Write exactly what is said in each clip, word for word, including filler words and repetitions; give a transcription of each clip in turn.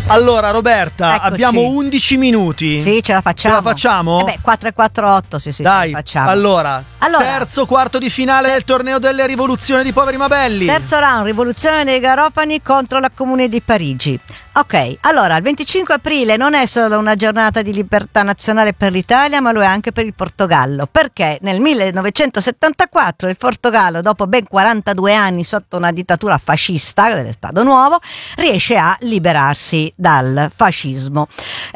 Allora Roberta, Eccoci. abbiamo undici minuti. Sì, ce la facciamo. Ce la facciamo? Eh beh, quattro e quattro otto, sì sì. Dai, ce la facciamo. allora, Allora. terzo quarto di finale del torneo delle rivoluzioni di Poveri ma Belli. Terzo round, rivoluzione dei Garofani contro la Comune di Parigi. Ok, allora il venticinque aprile non è solo una giornata di libertà nazionale per l'Italia, ma lo è anche per il Portogallo, perché nel millenovecentosettantaquattro il Portogallo, dopo ben quarantadue anni sotto una dittatura fascista dello Stato Nuovo, riesce a liberarsi dal fascismo.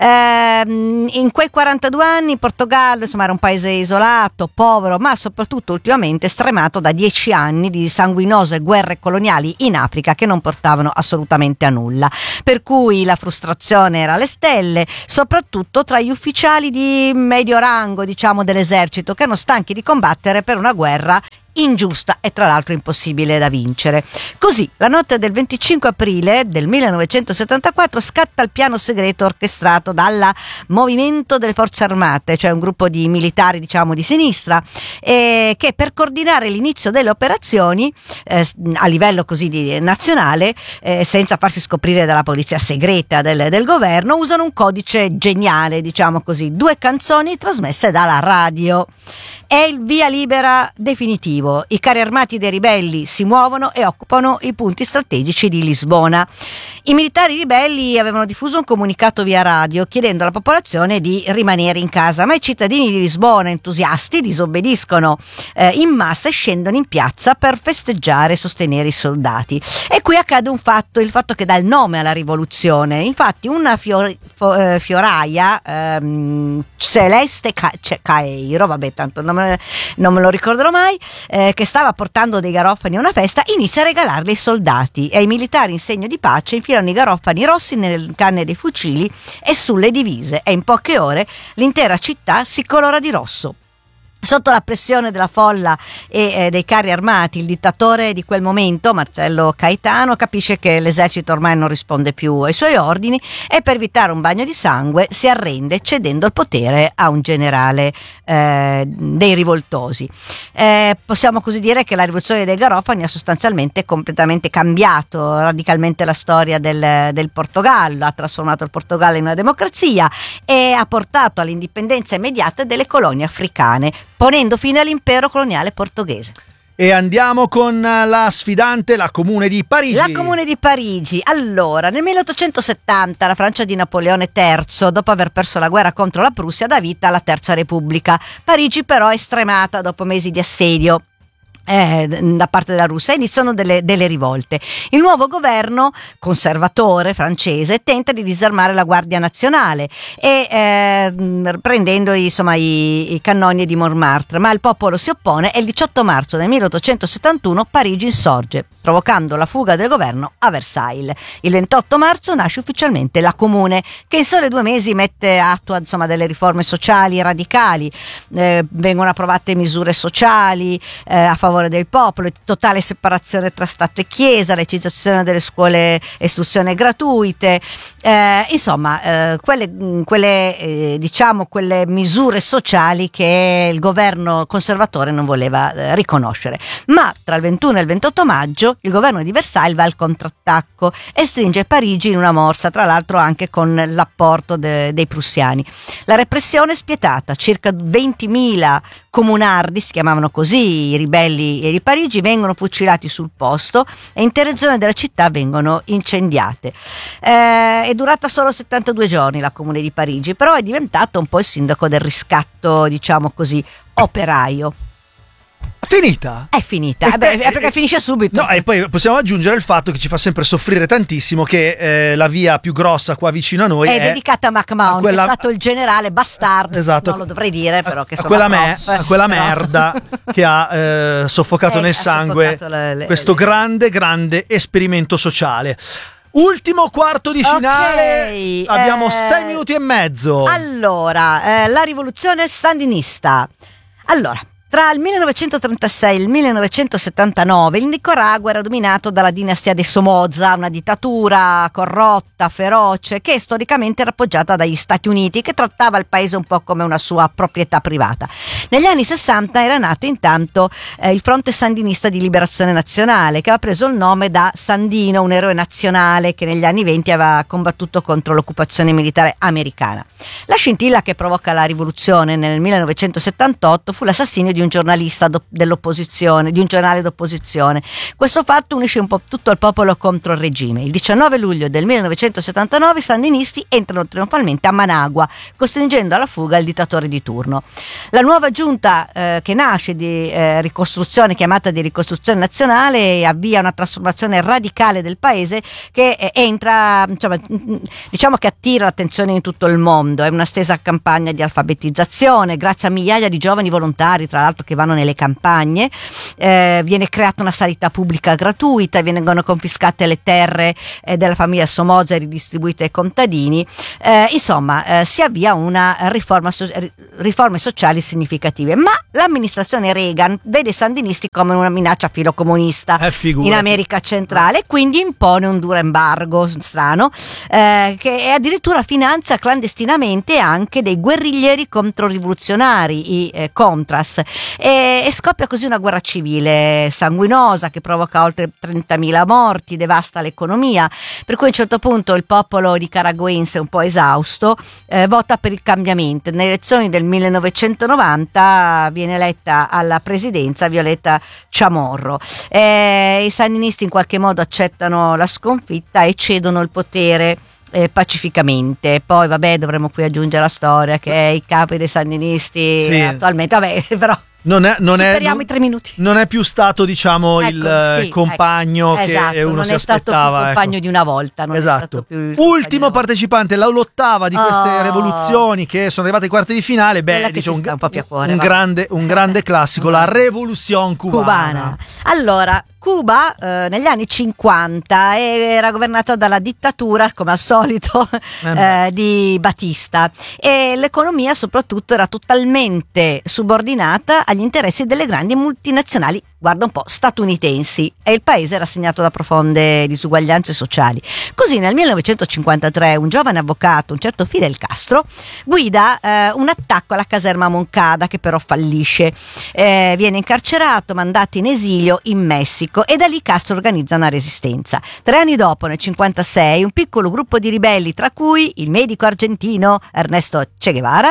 Ehm, in quei quarantadue anni il Portogallo, insomma, era un paese isolato, povero, ma soprattutto ultimamente stremato da dieci anni di sanguinose guerre coloniali in Africa che non portavano assolutamente a nulla. Per cui la frustrazione era alle stelle, soprattutto tra gli ufficiali di medio rango, diciamo, dell'esercito, che erano stanchi di combattere per una guerra ingiusta e tra l'altro impossibile da vincere. Così, la notte del venticinque aprile del millenovecentosettantaquattro scatta il piano segreto orchestrato dal Movimento delle Forze Armate, cioè un gruppo di militari, diciamo, di sinistra, eh, che per coordinare l'inizio delle operazioni eh, a livello così di, nazionale, eh, senza farsi scoprire dalla polizia segreta del, del governo, usano un codice geniale, diciamo così, due canzoni trasmesse dalla radio. È il via libera definitivo. I carri armati dei ribelli si muovono e occupano i punti strategici di Lisbona. I militari ribelli avevano diffuso un comunicato via radio chiedendo alla popolazione di rimanere in casa, ma i cittadini di Lisbona, entusiasti, disobbediscono eh, in massa e scendono in piazza per festeggiare e sostenere i soldati. E qui accade un fatto, il fatto che dà il nome alla rivoluzione. Infatti una fior, fo, eh, fioraia ehm, Celeste Ca- Caeiro, vabbè, tanto non me, non me lo ricorderò mai, eh, che stava portando dei garofani a una festa, inizia a regalarli ai soldati e ai militari in segno di pace infilano i garofani rossi nelle canne dei fucili e sulle divise, e in poche ore l'intera città si colora di rosso. Sotto la pressione della folla e eh, dei carri armati, il dittatore di quel momento, Marcello Caetano, capisce che l'esercito ormai non risponde più ai suoi ordini e per evitare un bagno di sangue si arrende cedendo il potere a un generale eh, dei rivoltosi. Eh, possiamo così dire che la rivoluzione dei Garofani ha sostanzialmente completamente cambiato radicalmente la storia del, del Portogallo, ha trasformato il Portogallo in una democrazia e ha portato all'indipendenza immediata delle colonie africane, ponendo fine all'impero coloniale portoghese. E andiamo con la sfidante, la Comune di Parigi. La Comune di Parigi. Allora, nel milleottocentosettanta la Francia di Napoleone terzo, dopo aver perso la guerra contro la Prussia, dà vita alla Terza Repubblica. Parigi però è stremata dopo mesi di assedio Eh, da parte della Russia, iniziano delle, delle rivolte. Il nuovo governo conservatore francese tenta di disarmare la Guardia Nazionale e eh, prendendo insomma i, i cannoni di Montmartre, ma il popolo si oppone e il diciotto marzo del milleottocentosettantuno Parigi insorge, provocando la fuga del governo a Versailles. Il ventotto marzo nasce ufficialmente la Comune, che in sole due mesi mette attua insomma delle riforme sociali radicali, eh, vengono approvate misure sociali eh, a favore del popolo, totale separazione tra Stato e Chiesa, la cessazione delle scuole istruzione gratuite, eh, insomma eh, quelle, quelle eh, diciamo quelle misure sociali che il governo conservatore non voleva eh, riconoscere. Ma tra il ventuno e il ventotto maggio il governo di Versailles va al contrattacco e stringe Parigi in una morsa, tra l'altro anche con l'apporto de, dei prussiani. La repressione è spietata, circa ventimila comunardi, si chiamavano così i ribelli di Parigi, vengono fucilati sul posto e intere zone della città vengono incendiate. Eh, è durata solo settantadue giorni la Comune di Parigi, però è diventato un po' il sindaco del riscatto, diciamo così, operaio. Finita? È finita, eh beh, è perché finisce subito. No, e poi possiamo aggiungere il fatto che ci fa sempre soffrire tantissimo che eh, la via più grossa qua vicino a noi è, è dedicata a MacMahon, quella... che è stato il generale bastardo, esatto, non lo dovrei dire però che a quella, me, prof, a quella però... merda che ha eh, soffocato eh, nel ha sangue soffocato le, le, questo le... grande grande esperimento sociale. Ultimo quarto di finale, okay, abbiamo eh, sei minuti e mezzo. Allora, eh, la rivoluzione sandinista. Allora, Tra il millenovecentotrentasei e il millenovecentosettantanove il Nicaragua era dominato dalla dinastia dei Somoza, una dittatura corrotta, feroce, che storicamente era appoggiata dagli Stati Uniti, che trattava il paese un po' come una sua proprietà privata. Negli anni sessanta era nato intanto eh, il Fronte Sandinista di Liberazione Nazionale, che aveva preso il nome da Sandino, un eroe nazionale che negli anni venti aveva combattuto contro l'occupazione militare americana. La scintilla che provoca la rivoluzione nel millenovecentosettantotto fu l'assassinio di un giornalista do- dell'opposizione, di un giornale d'opposizione. Questo fatto unisce un po' tutto il popolo contro il regime. Il diciannove luglio del millenovecentosettantanove i sandinisti entrano trionfalmente a Managua, costringendo alla fuga il dittatore di turno. La nuova giunta eh, che nasce di eh, ricostruzione, chiamata di ricostruzione nazionale, avvia una trasformazione radicale del paese che eh, entra, insomma, diciamo che attira l'attenzione in tutto il mondo. È una stesa campagna di alfabetizzazione, grazie a migliaia di giovani volontari, tra l'altro, che vanno nelle campagne. Eh, viene creata una sanità pubblica gratuita, vengono confiscate le terre eh, della famiglia Somoza e ridistribuite ai contadini. Eh, insomma, eh, si avvia una riforma so- riforme sociali significative, ma l'amministrazione Reagan vede i sandinisti come una minaccia filocomunista eh, in America centrale, e quindi impone un duro embargo strano eh, che addirittura finanzia clandestinamente anche dei guerriglieri controrivoluzionari, i eh, Contras, e, e scoppia così una guerra civile sanguinosa che provoca oltre trentamila morti, devasta l'economia, per cui a un certo punto il popolo nicaraguense, un po' esausto, eh, vota per il cambiamento. Nelle elezioni del millenovecentonovanta viene eletta alla presidenza Violeta Chamorro. Eh, i sandinisti in qualche modo accettano la sconfitta e cedono il potere Eh, pacificamente. Poi vabbè, dovremmo qui aggiungere la storia che i capi dei sandinisti sì. attualmente, vabbè, però non è, non è, superiamo non, i tre minuti. Non è più stato, diciamo, ecco, il sì, compagno ecco, che esatto, uno non si è aspettava. stato più compagno ecco. di una volta, non esatto. è stato più il Ultimo partecipante, la l'ottava di queste oh. rivoluzioni che sono arrivate ai quarti di finale. Beh, diciamo, un, un, po' più a cuore, un, grande, un grande classico, la Revolution cubana. cubana. Allora, Cuba eh, negli anni cinquanta era governata dalla dittatura, come al solito, eh eh, di Batista, e l'economia soprattutto era totalmente subordinata agli interessi delle grandi multinazionali, guarda un po', statunitensi, e il paese era segnato da profonde disuguaglianze sociali. Così nel millenovecentocinquantatré un giovane avvocato, un certo Fidel Castro, guida eh, un attacco alla caserma Moncada, che però fallisce. Eh, viene incarcerato, mandato in esilio in Messico, e da lì Castro organizza una resistenza. Tre anni dopo, nel cinquantasei, un piccolo gruppo di ribelli, tra cui il medico argentino Ernesto Che Guevara,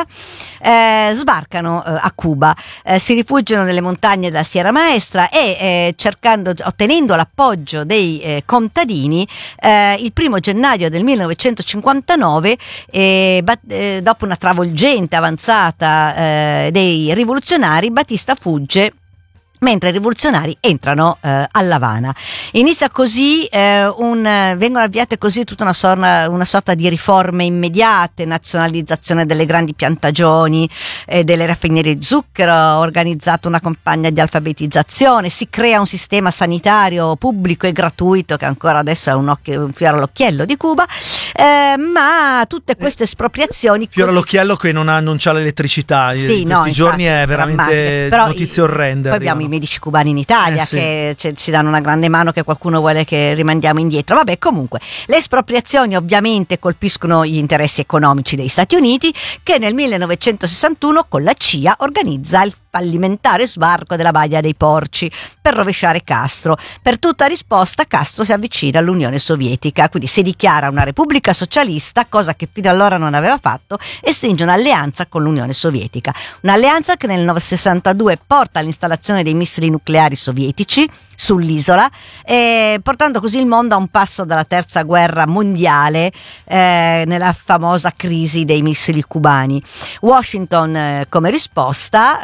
eh, sbarcano eh, a Cuba, eh, si rifugiano nelle montagne della Sierra Maestra e eh, cercando, ottenendo l'appoggio dei eh, contadini, eh, il primo gennaio del millenovecentocinquantanove, eh, bat, eh, dopo una travolgente avanzata eh, dei rivoluzionari, Batista fugge mentre i rivoluzionari entrano eh, all'Havana. Inizia così eh, un, vengono avviate così tutta una sorta, una sorta di riforme immediate, nazionalizzazione delle grandi piantagioni e eh, delle raffinerie di zucchero, organizzata una campagna di alfabetizzazione, si crea un sistema sanitario pubblico e gratuito che ancora adesso è un, occhio, un fiore all'occhiello di Cuba, eh, ma tutte queste espropriazioni... Fiore all'occhiello che non ha, non c'ha l'elettricità, sì, in no, questi giorni è veramente notizie orrende. Poi abbiamo i medici cubani in Italia eh, sì. che ci, ci danno una grande mano, che qualcuno vuole che rimandiamo indietro. Vabbè, comunque le espropriazioni ovviamente colpiscono gli interessi economici degli Stati Uniti, che nel millenovecentosessantuno con la C I A organizza il fallimentare sbarco della Baia dei Porci per rovesciare Castro. Per tutta risposta Castro si avvicina all'Unione Sovietica, quindi si dichiara una repubblica socialista, cosa che fino allora non aveva fatto, e stringe un'alleanza con l'Unione Sovietica, un'alleanza che nel millenovecentosessantadue porta all'installazione dei missili nucleari sovietici sull'isola, eh, portando così il mondo a un passo dalla terza guerra mondiale, eh, nella famosa crisi dei missili cubani. Washington eh, come risposta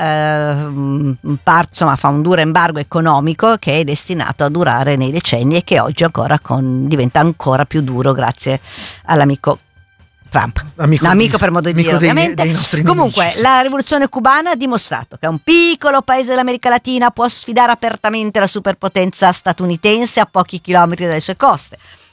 eh, par, insomma, fa un duro embargo economico che è destinato a durare nei decenni e che oggi ancora con, diventa ancora più duro grazie all'amico Trump, amico, amico per modo di dire, dei, ovviamente. Dei Comunque, nemici. La rivoluzione cubana ha dimostrato che un piccolo paese dell'America Latina può sfidare apertamente la superpotenza statunitense a pochi chilometri dalle sue coste.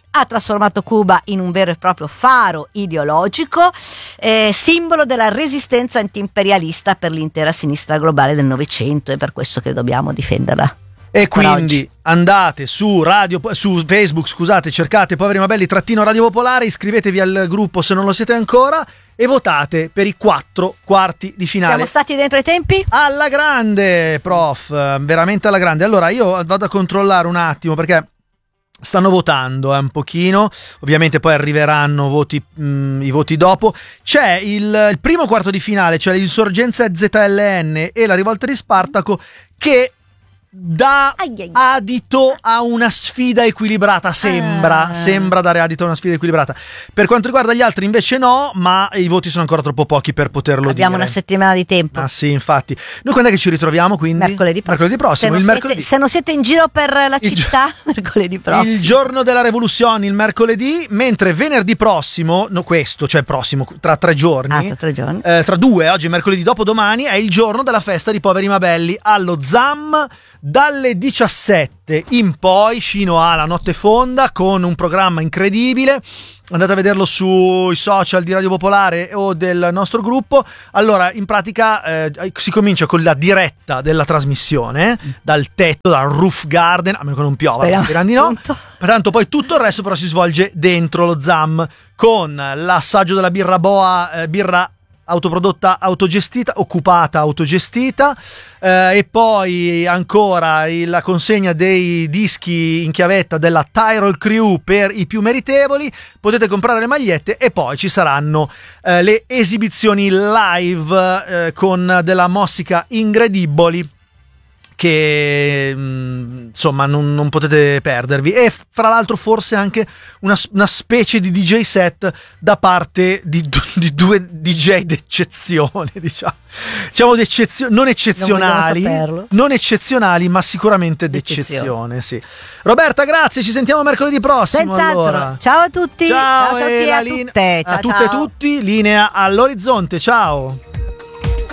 ha trasformato Cuba in un vero e proprio faro ideologico, eh, simbolo della resistenza antiimperialista per l'intera sinistra globale del Novecento, e per questo che dobbiamo difenderla. E quindi andate su radio, su Facebook, scusate, cercate Poveri ma Belli trattino Radio Popolare, iscrivetevi al gruppo se non lo siete ancora e votate per i quattro quarti di finale. Siamo stati dentro ai tempi? Alla grande, prof, veramente alla grande. Allora io vado a controllare un attimo perché stanno votando eh, un pochino, ovviamente poi arriveranno voti, mh, i voti dopo. C'è il, il primo quarto di finale, cioè l'insorgenza Z L N e la rivolta di Spartaco, che dà adito a una sfida equilibrata, sembra ah. sembra dare adito a una sfida equilibrata. Per quanto riguarda gli altri invece no, ma i voti sono ancora troppo pochi per poterlo Abbiamo dire. Abbiamo una settimana di tempo. Ah sì, infatti. Noi quando è che ci ritroviamo quindi? Mercoledì prossimo. Mercoledì prossimo, se, il non mercoledì. Siete, se non siete in giro per la il città, gio- mercoledì prossimo. Il giorno della rivoluzione, il mercoledì, mentre venerdì prossimo, no questo, cioè prossimo, tra tre giorni. Ah, tra tre giorni. Eh, tra due, oggi è mercoledì, dopodomani, è il giorno della festa di Poveri ma Belli allo Z A M dalle diciassette in poi fino alla notte fonda, con un programma incredibile. Andate a vederlo sui social di Radio Popolare o del nostro gruppo. Allora, in pratica eh, si comincia con la diretta della trasmissione dal tetto, dal roof garden, a meno che non piova, grandi no. Tanto poi tutto il resto però si svolge dentro lo Z A M, con l'assaggio della birra Boa, eh, birra autoprodotta, autogestita, occupata, autogestita, eh, e poi ancora la consegna dei dischi in chiavetta della Tyrol Crew per i più meritevoli. Potete comprare le magliette e poi ci saranno eh, le esibizioni live eh, con della musica incredibili che insomma non, non potete perdervi, e fra l'altro forse anche una, una specie di D J set da parte di, di due D J d'eccezione, diciamo, diciamo d'eccezio- non eccezionali, non, non eccezionali, ma sicuramente d'eccezione, d'eccezione. Sì. Roberta, grazie, ci sentiamo mercoledì prossimo. Senz'altro. Allora. Ciao a tutti, ciao, ciao a tutti e a linea, tutte, ciao, a tutte e ciao. tutti, linea all'orizzonte, ciao.